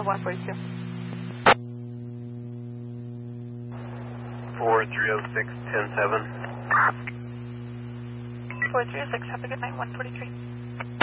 142. 4306, 107. 4306, have a good night, 143.